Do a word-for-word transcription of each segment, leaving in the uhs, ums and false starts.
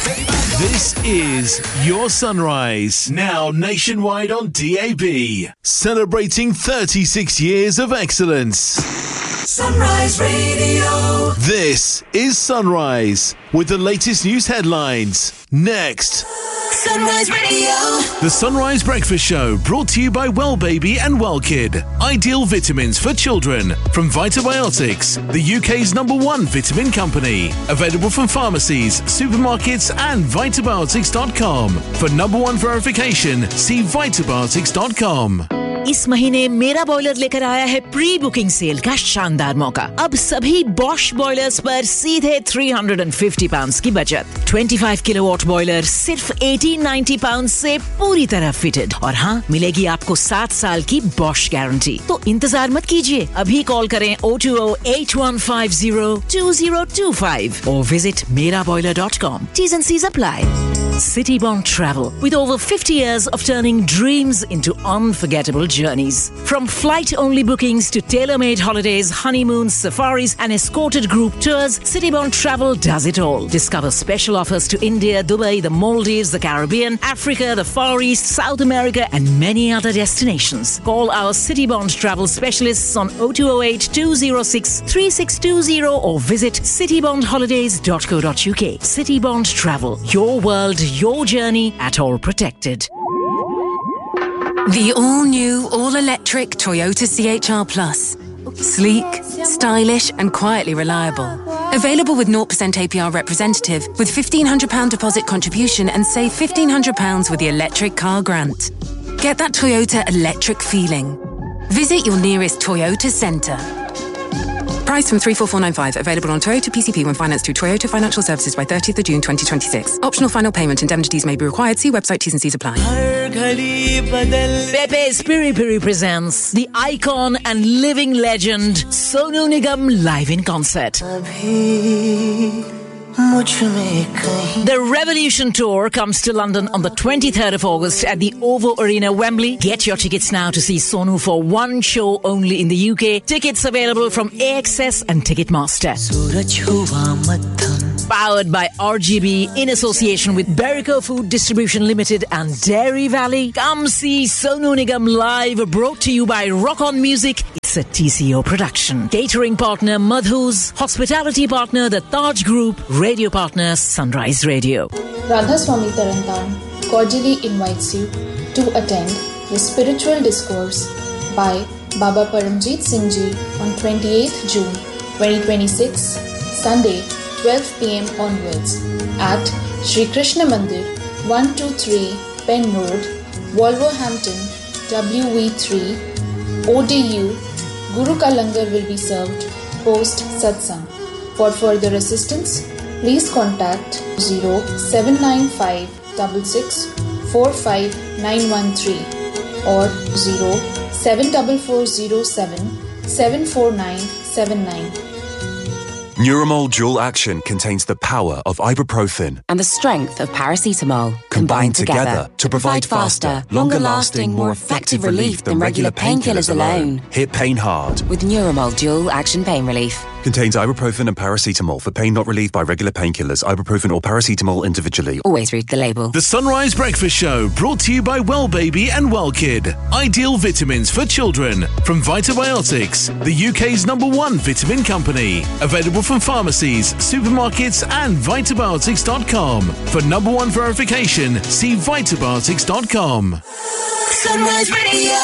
This is Your Sunrise, now nationwide on D A B, celebrating thirty-six years of excellence. Sunrise Radio. This is Sunrise, with the latest news headlines. Next. Sunrise Radio. The Sunrise Breakfast Show, brought to you by Well Baby and Well Kid. Ideal vitamins for children from Vitabiotics, the U K's number one vitamin company. Available from pharmacies, supermarkets and vitabiotics dot com. For number one verification, see vitabiotics dot com. इस महीने मेरा boiler लेकर आया है pre booking cell का शानदार मौका। अब सभी बॉश बॉयलर्स पर सीधे तीन सौ पचास पाउंड्स की बचत। पच्चीस किलोवाट बॉयलर सिर्फ अठारह सौ नब्बे पाउंड्स से पूरी तरह फिटेड। और हाँ, मिलेगी आपको सात साल की बॉश गारंटी। तो इंतजार मत कीजिए, अभी कॉल करें oh two oh, eight one five oh, two oh two five or visit mera boiler dot com. T's and C's apply. Citybond Travel, with over fifty years of turning dreams into unforgettable journeys. From flight-only bookings to tailor-made holidays, honeymoons, safaris and escorted group tours, Citybond Travel does it all. Discover special offers to India, Dubai, the Maldives, the Caribbean, Africa, the Far East, South America and many other destinations. Call our Citybond Travel specialists on oh two oh eight, two oh six, three six two oh or visit citybond holidays dot co dot uk. Citybond Travel, your world, your journey, at all protected. The all-new, all-electric Toyota C H R Plus. Sleek, stylish and quietly reliable. Available with zero percent A P R representative with fifteen hundred pounds deposit contribution and save fifteen hundred pounds with the electric car grant. Get that Toyota electric feeling. Visit your nearest Toyota centre. Price from three four four nine five. Available on Toyota P C P when financed through Toyota Financial Services by thirtieth of June twenty twenty-six. Optional final payment. Indemnities may be required. See website T's and C's apply. Pepe's Piri Piri presents the icon and living legend Sonu Nigam live in concert. The Revolution Tour comes to London on the twenty-third of August at the OVO Arena, Wembley. Get your tickets now to see Sonu for one show only in the U K. Tickets available from A X S and Ticketmaster. Powered by R G B in association with Berico Food Distribution Limited and Dairy Valley. Come see Sonu Nigam live, brought to you by Rock On Music. It's a T C O production. Catering partner Madhus, hospitality partner the Taj Group, radio partner Sunrise Radio. Radha Swami Tarantan cordially invites you to attend the spiritual discourse by Baba Paramjit Singh Ji on twenty-eighth of June twenty twenty-six, Sunday, twelve p.m. onwards at Sri Krishna Mandir, one two three Penn Road, Wolverhampton, W V three, O D U. Guru Ka Langar will be served post Satsang. For further assistance, please contact zero seven nine five six six four five nine one three or zero seven four four zero seven seven four nine seven nine. Neuramol Dual Action contains the power of ibuprofen and the strength of paracetamol combined, combined together, together to provide faster, longer-lasting, more effective relief than regular painkillers alone. Hit pain hard with Neuramol Dual Action Pain Relief. Contains ibuprofen and paracetamol for pain not relieved by regular painkillers. Ibuprofen or paracetamol individually. Always read the label. The Sunrise Breakfast Show, brought to you by Well Baby and Well Kid. Ideal vitamins for children from Vitabiotics, the U K's number one vitamin company. Available from pharmacies, supermarkets and vitabiotics dot com. For number one verification, see vitabiotics dot com. Sunrise Radio.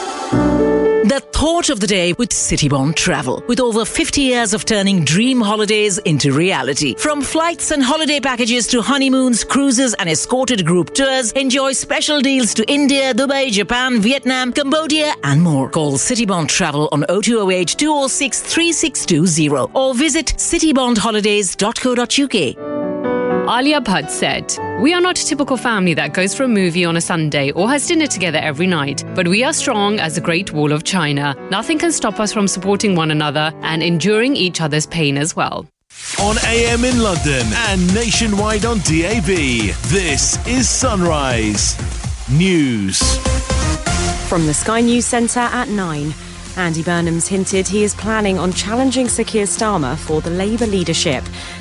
The thought of the day with Citybond Travel. With over fifty years of turning dream holidays into reality. From flights and holiday packages to honeymoons, cruises and escorted group tours, enjoy special deals to India, Dubai, Japan, Vietnam, Cambodia and more. Call Citybond Travel on oh two oh eight, two oh six, three six two oh or visit citybond holidays dot co dot uk. Alia Bhatt said, "We are not a typical family that goes for a movie on a Sunday or has dinner together every night, but we are strong as the Great Wall of China. Nothing can stop us from supporting one another and enduring each other's pain as well." On A M in London and nationwide on D A B, this is Sunrise News. From the Sky News Centre at nine. Andy Burnham's hinted he is planning on challenging Sir Keir Starmer for the Labour leadership.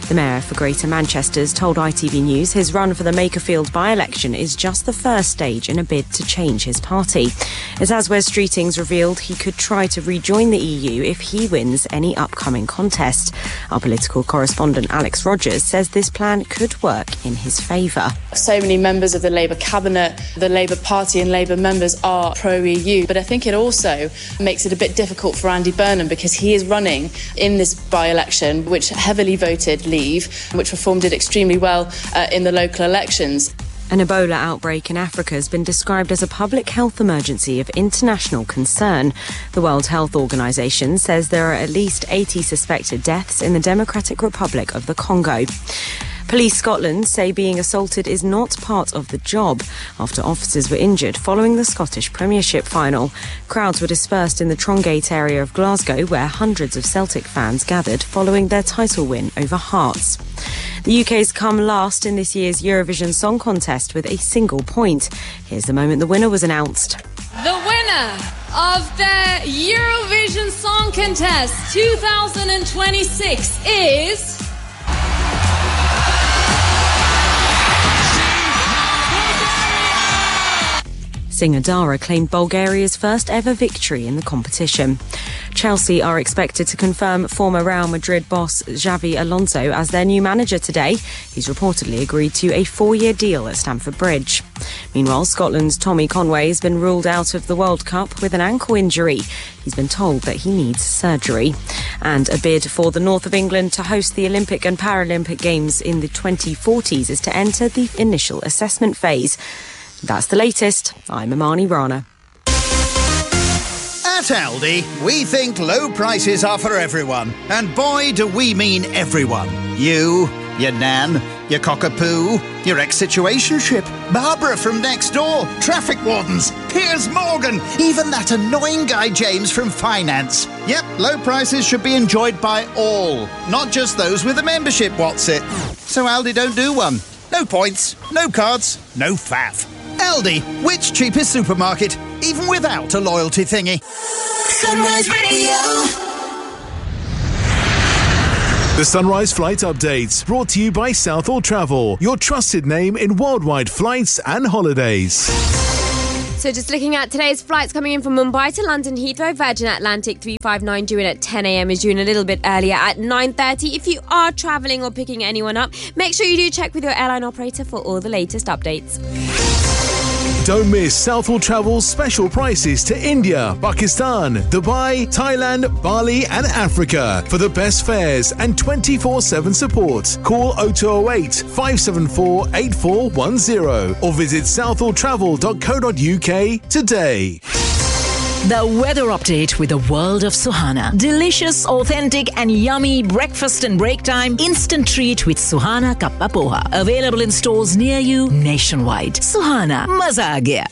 The Mayor for Greater Manchester's told I T V News his run for the Makerfield by-election is just the first stage in a bid to change his party. As Wes Streetings revealed, he could try to rejoin the E U if he wins any upcoming contest. Our political correspondent Alex Rogers says this plan could work in his favour. So many members of the Labour cabinet, the Labour Party and Labour members are pro-E U, but I think it also makes it a bit difficult for Andy Burnham because he is running in this by-election, which heavily voted Leave, which Reform did extremely well uh, in the local elections. An Ebola outbreak in Africa has been described as a public health emergency of international concern. The World Health Organization says there are at least eighty suspected deaths in the Democratic Republic of the Congo. Police Scotland say being assaulted is not part of the job after officers were injured following the Scottish Premiership final. Crowds were dispersed in the Trongate area of Glasgow, where hundreds of Celtic fans gathered following their title win over Hearts. The U K's come last in this year's Eurovision Song Contest with a single point. Here's the moment the winner was announced. The winner of the Eurovision Song Contest twenty twenty-six is... Singer Dara claimed Bulgaria's first ever victory in the competition. Chelsea are expected to confirm former Real Madrid boss Xavi Alonso as their new manager today. He's reportedly agreed to a four-year deal at Stamford Bridge. Meanwhile, Scotland's Tommy Conway has been ruled out of the World Cup with an ankle injury. He's been told that he needs surgery. And a bid for the north of England to host the Olympic and Paralympic Games in the twenty forties is to enter the initial assessment phase. That's the latest. I'm Imani Rana. At Aldi, we think low prices are for everyone. And boy, do we mean everyone. You, your nan, your cockapoo, your ex-situationship, Barbara from next door, traffic wardens, Piers Morgan, even that annoying guy James from finance. Yep, low prices should be enjoyed by all, not just those with a membership, what's it? So Aldi don't do one. No points, no cards, no faff. Aldi, which cheapest supermarket, even without a loyalty thingy. Sunrise Radio. The Sunrise Flight Updates, brought to you by Southall Travel, your trusted name in worldwide flights and holidays. So just looking at today's flights coming in from Mumbai to London Heathrow, Virgin Atlantic three five nine due in at ten a.m. is due in a little bit earlier at nine thirty. If you are travelling or picking anyone up, make sure you do check with your airline operator for all the latest updates. Don't miss Southall Travel's special prices to India, Pakistan, Dubai, Thailand, Bali and Africa for the best fares and twenty-four seven support. Call oh two oh eight, five seven four, eight four one oh or visit southall travel dot co dot uk today. The weather update with the world of Suhana. Delicious, authentic and yummy breakfast and break time instant treat with Suhana Kappa Poha. Available in stores near you nationwide. Suhana, maza aa gaya.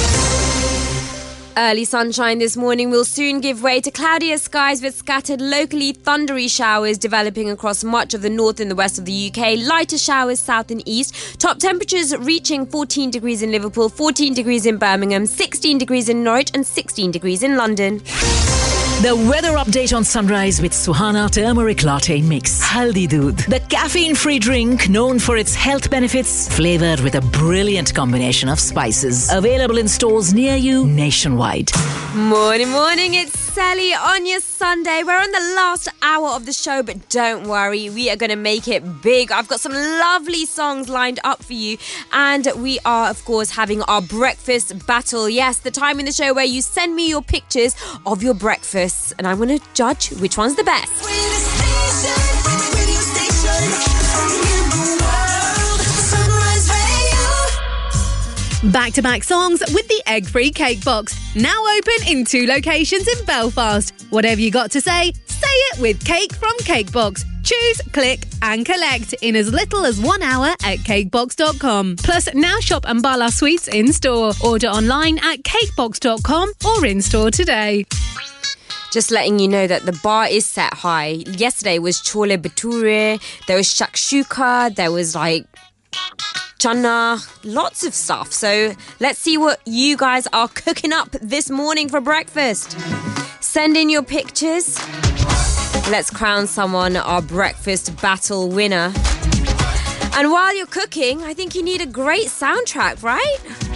Early sunshine this morning will soon give way to cloudier skies with scattered locally thundery showers developing across much of the north and the west of the U K. Lighter showers south and east. Top temperatures reaching fourteen degrees in Liverpool, fourteen degrees in Birmingham, sixteen degrees in Norwich and sixteen degrees in London. The weather update on Sunrise with Suhana Turmeric Latte Mix. Haldi Doodh. The caffeine-free drink known for its health benefits, flavoured with a brilliant combination of spices. Available in stores near you nationwide. Morning, morning. It's Sally on your Sunday. We're on the last hour of the show, but don't worry. We are going to make it big. I've got some lovely songs lined up for you. And we are, of course, having our breakfast battle. Yes, the time in the show where you send me your pictures of your breakfast. And I'm going to judge which one's the best. Back-to-back songs with the egg-free cake box. Now open in two locations in Belfast. Whatever you got to say, say it with Cake from Cakebox. Choose, click and collect in as little as one hour at cakebox dot com. Plus, now shop Ambala Sweets in-store. Order online at cakebox dot com or in-store today. Just letting you know that the bar is set high. Yesterday was chole bhature, there was shakshuka, there was like chana, lots of stuff. So let's see what you guys are cooking up this morning for breakfast. Send in your pictures. Let's crown someone our breakfast battle winner. And while you're cooking, I think you need a great soundtrack, right?